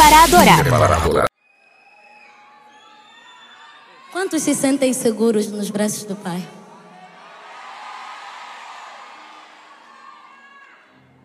para adorar. Quantos se sentem seguros nos braços do Pai?